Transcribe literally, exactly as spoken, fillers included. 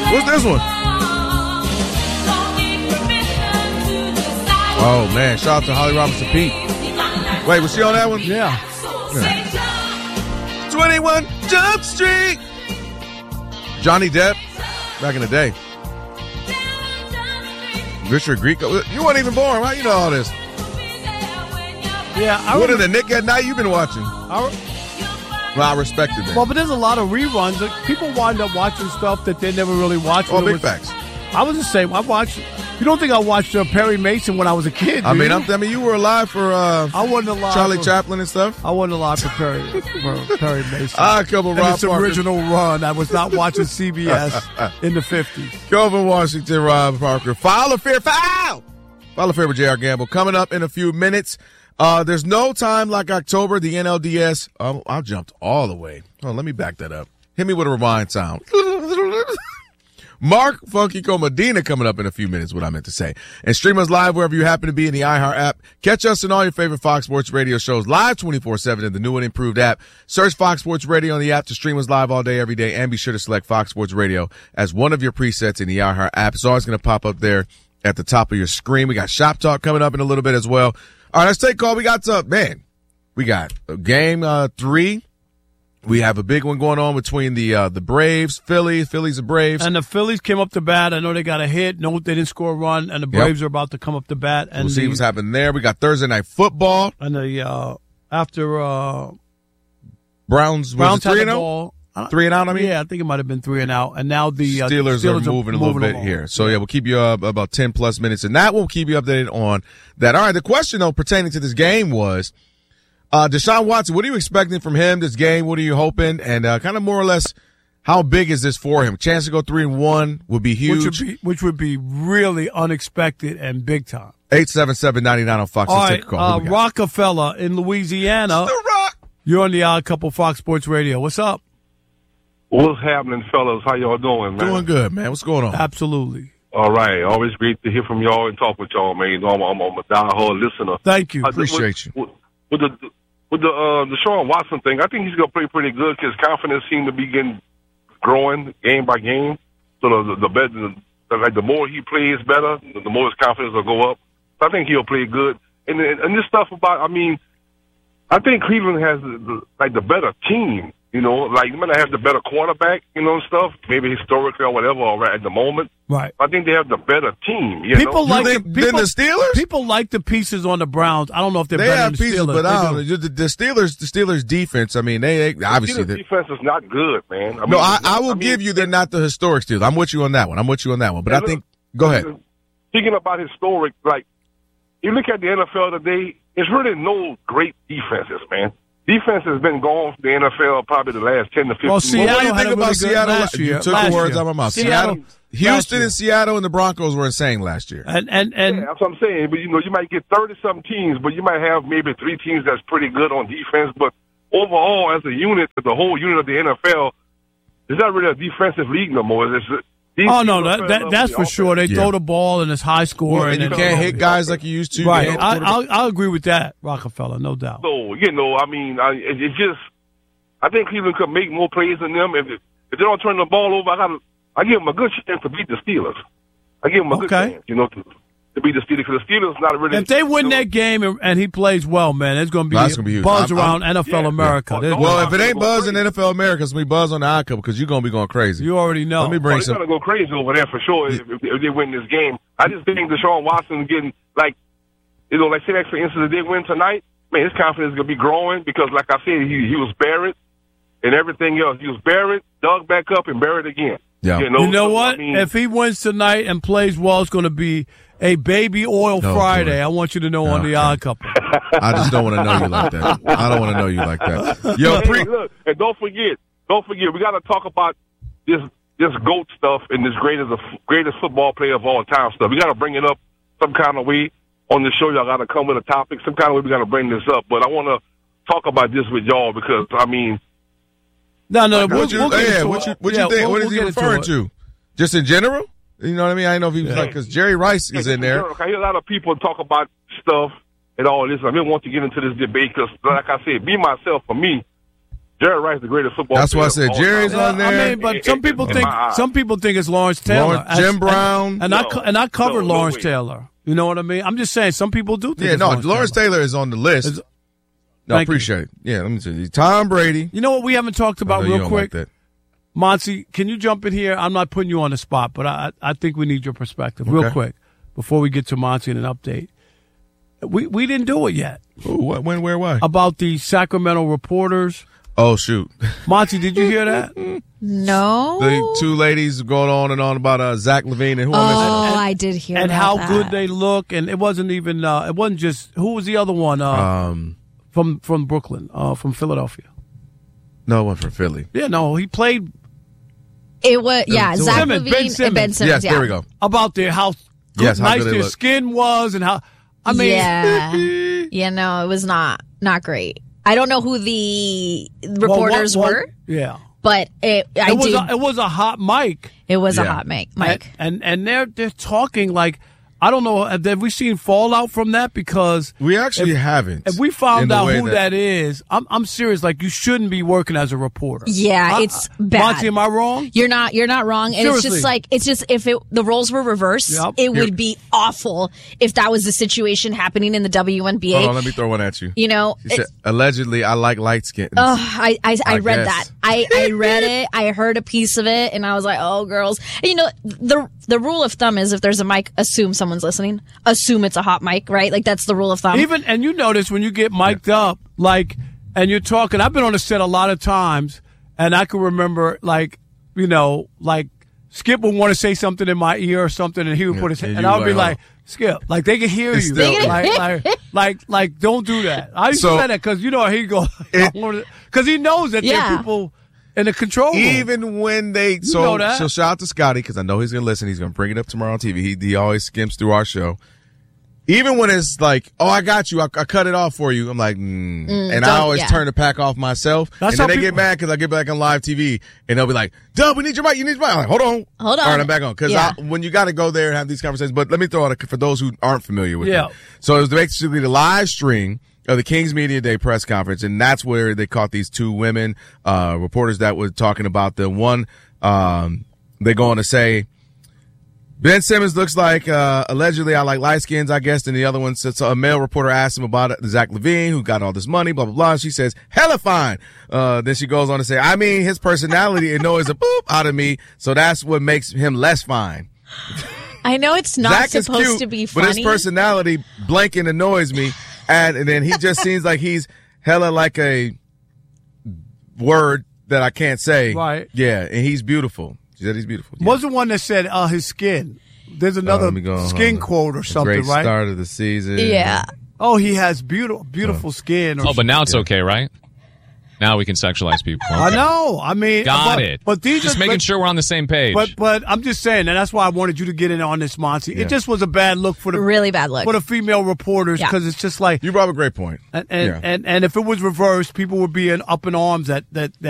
What's this one? Oh, man. Shout out to Holly Robinson Pete. Wait, was she on that one? Yeah. yeah. twenty-one Jump Street. Johnny Depp, back in the day. Richard Grieco. You weren't even born, right? You know all this. Yeah. I what in the Nick at Night you've been watching? I, well, I respected that. Well, but there's a lot of reruns. People wind up watching stuff that they never really watched. Oh, big was, facts. I was the same. I watched. You don't think I watched uh, Perry Mason when I was a kid? I mean, you? I'm, I mean, you were alive for uh, I wasn't alive Charlie for, Chaplin and stuff. I wasn't alive for Perry for Perry Mason. Ah, couple and Rob its Parker. original run. I was not watching C B S in the fifties. Grover Washington, Rob Parker. File a fear, file! File a fear with J R. Gamble. Coming up in a few minutes. Uh, there's no time like October. The N L D S. Oh, I jumped all the way. Oh, let me back that up. Hit me with a rewind sound. Mark Funky Medina coming up in a few minutes, what I meant to say. And stream us live wherever you happen to be in the iHeart app. Catch us in all your favorite Fox Sports Radio shows live twenty-four seven in the new and improved app. Search Fox Sports Radio on the app to stream us live all day, every day. And be sure to select Fox Sports Radio as one of your presets in the iHeart app. It's always going to pop up there at the top of your screen. We got Shop Talk coming up in a little bit as well. All right, let's take a call. We got, uh, man, we got game uh, three. We have a big one going on between the uh, the Braves, Phillies, Phillies and Braves. And the Phillies came up to bat. I know they got a hit. No, they didn't score a run. And the Braves yep. are about to come up to bat. And we'll see the, what's happening there. We got Thursday Night Football. And the uh, after uh, Browns, Browns was it three had and the ball. out? Three and out, I mean? Yeah, I think it might have been three and out. And now the uh, Steelers, Steelers are moving are a little moving bit along. here. So, yeah, we'll keep you up about ten plus minutes. And that will keep you updated on that. All right, the question, though, pertaining to this game was, Uh, Deshaun Watson, what are you expecting from him this game? What are you hoping? And uh, kind of more or less, how big is this for him? Chance to go three and one would be huge. Which would be, which would be really unexpected and big time. eight seven seven, nine nine on Fox. All Let's right, take a call. uh, Rockefeller in Louisiana. The Rock. You're on the Odd Couple Fox Sports Radio. What's up? What's happening, fellas? How y'all doing, man? Doing good, man. What's going on? Absolutely. All right. Always great to hear from y'all and talk with y'all, man. You know, I'm, I'm, I'm a diehard listener. Thank you. I, Appreciate with, you. With, with the with the uh, Deshaun Watson thing, I think he's going to play pretty good because confidence seems to be getting growing game by game. So the the, the better, the, like the more he plays better, the, the more his confidence will go up. So I think he'll play good. And and this stuff about, I mean, I think Cleveland has the, the, like the better team. You know, like you might not have the better quarterback, you know, and stuff. Maybe historically or whatever, or right at the moment. Right. I think they have the better team. You people know? like you think, the, people, than the Steelers. People like the pieces on the Browns. I don't know if they're They better have than the pieces, Steelers. but I They don't do. know. The, the Steelers, the Steelers defense. I mean, they, they obviously. The defense is not good, man. I mean, no, I, I will I mean, give you they're not the historic Steelers. I'm with you on that one. I'm with you on that one. But I think go ahead. Speaking about historic, like you look at the N F L today, it's really no great defenses, man. Defense has been gone from the N F L probably the last ten to fifteen. Well, years. Seattle what do you had think a about really good Seattle? last year. You took Last the words year. out of my mouth. Seattle, Seattle, Houston, year. and Seattle, and the Broncos were insane last year. And and and Yeah, that's what I'm saying. But you know, you might get thirty-some teams, but you might have maybe three teams that's pretty good on defense. But overall, as a unit, the whole unit of the N F L, it's not really a defensive league no more. It's, these oh no, teams that, are that playing that's up for the sure. They Yeah. throw the ball and it's high score, and you can't hit guys like you used to. Right, You can't- I, I'll, I'll agree with that, Rockefeller, no doubt. So, you know, I mean, I, it, it just, I think Cleveland could make more plays than them. If, if they don't turn the ball over, I got I give them a good chance to beat the Steelers. I give them a good Okay. chance, you know, to, to beat the Steelers. Because the Steelers not really. If they win you know, that game and, and he plays well, man, it's going to be, That's gonna be huge. buzz I'm- around I'm- N F L yeah, America. yeah. There's- Oh, Well, I'm if it gonna ain't go buzz in crazy. N F L America, it's gonna be buzz on the eye couple because you're gonna be going crazy. you already know. Let me Oh, bring they're some. going to go crazy over there for sure if, if, if they win this game. I just think Deshaun Watson getting, like, you know, like, say, like, for instance, if they win tonight, man, his confidence is going to be growing because, like I said, he, he was buried and everything else. He was buried, dug back up, and buried again. Yeah. You know, You know So, what? I mean, If he wins tonight and plays well, it's going to be a baby oil No, Friday. boy. I want you to know on No, the okay. Odd Couple. I just don't want to know you like that. I don't want to know you like that. Yo, hey, pre- look, and don't forget, don't forget, we got to talk about this this GOAT stuff and this greatest greatest football player of all time stuff. We got to bring it up some kind of way on the show. Y'all got to come with a topic, some kind of way. We got to bring this up. But I want to talk about this with y'all because I mean, No, no, we'll, what you, we'll get yeah, into what it. you, what Yeah, you think? we'll- what is we'll he get into referring it. to? Just in general? You know what I mean? I didn't know if he was Yeah. like, because Jerry Rice is in there. I hear a lot of people talk about stuff and all this. I didn't want to get into this debate because, like I said, be myself for me. Jerry Rice is the greatest football That's player. why I said of all Jerry's time. on there. I mean, but some people In think my eyes. some people think it's Lawrence Taylor, Lawrence- Jim and- Brown. and, and I No, co- and I covered no, no Lawrence way. Taylor. You know what I mean? I'm just saying some people do think Yeah, it's no, Lawrence, Lawrence Taylor. Taylor is on the list. It's- No, I Thank you. appreciate it. Yeah, let me see. Tom Brady. You know what we haven't talked I about know you real don't quick? like that. Monty, can you jump in here? I'm not putting you on the spot, but I I think we need your perspective real Okay. quick before we get to Monty and an update. We we didn't do it yet Ooh, what, when, where, why? about the Sacramento reporters. Oh, shoot. Monty, did you hear that? No. The two ladies going on and on about uh, Zach Levine and who oh, I'm And- I did hear and about how that. good they look, and it wasn't even uh, it wasn't just who was the other one uh, Um, from from Brooklyn, uh, from Philadelphia. no one from Philly. Yeah, no, he played It was yeah, Simmons, Zach Ben Levine Simmons. and Ben Simmons. Yes, yeah. there we go. about their how good, Yes, how nice good they their look. skin was, and how I mean, Yeah. Yeah, no, it was not not great. I don't know who the well, what- reporters what- were, Yeah, but it I it was do. a, it was a hot mic. it was a Yeah. hot mic. Mike. And, and and they're they're talking like I don't know. Have, have we seen fallout from that? Because We actually if, haven't. if we in found the out way who that is, I'm I'm serious. Like you shouldn't be working as a reporter. Yeah, I- it's bad. Monty, am I wrong? You're not. You're not wrong. And it's Seriously. just like it's just if it, the roles were reversed, Yep. it Here- would be awful if that was the situation happening in the W N B A. Hold on, let me throw one at you. You know, She said, allegedly, I like light skin. Oh, I I, I, I read guess. that. I, I read it. I heard a piece of it, and I was like, "Oh, girls." And, you know, the the rule of thumb is if there's a mic, assume someone's listening. Assume it's a hot mic, right? Like that's the rule of thumb. Even and you notice when you get mic'd up, like, and you're talking. I've been on the set a lot of times, and I can remember, like, you know, like Skip would want to say something in my ear or something, and he would Yeah, put his and and you I would be like, like, Skip, like they can hear It's you, still- like, like, like, like, don't do that. I used So- to say that because you know he go, It- because he knows that there Yeah. are people in the control room. Even when they, so, know that. so shout out to Scotty because I know he's gonna listen. He's gonna bring it up tomorrow on T V. He he always skims through our show. Even when it's like, oh, I got you, I, I cut it off for you. I'm like, mm. and I don't- always yeah. turn the pack off myself. That's and how then they people- get mad because I get back on live T V and they'll be like, Dub, we need your mic. You need your mic. I'm like, hold on, Hold All right, on. I'm back on because Yeah. when you got to go there and have these conversations. But let me throw out a, for those who aren't familiar with Yeah. it. So it was basically the live stream of the Kings Media Day press conference, and that's where they caught these two women uh, reporters that were talking about the one. Um, they go on to say, Ben Simmons looks like, uh, allegedly, I like light skins, I guess. And the other one says, a male reporter asked him about it, Zach Levine, who got all this money, blah, blah, blah. And she says, hella fine. Uh, then she goes on to say, I mean, his personality annoys a boop out of me. So that's what makes him less fine. I know it's not Zach is supposed cute, to be but funny. his personality blanking annoys me. And, and then he just seems like he's hella like a word that I can't say. Right. Yeah. And he's beautiful. She said he's beautiful. Yeah. Was the one that said uh, his skin. There's Uh, another let me go. skin quote or something, Great right? start of the season. yeah. Oh, he has beautiful, beautiful skin. Or Oh, but now it's okay, right? Now we can sexualize people. I Okay. know. I mean, Got but, it. But these just are, making but, sure we're on the same page. But but I'm just saying, and that's why I wanted you to get in on this, Monty. Yeah. It just was a bad look for the Really bad look. for the female reporters Yeah. because it's just like You brought up a great point. and and, Yeah. and and if it was reversed, people would be in up in arms that that. that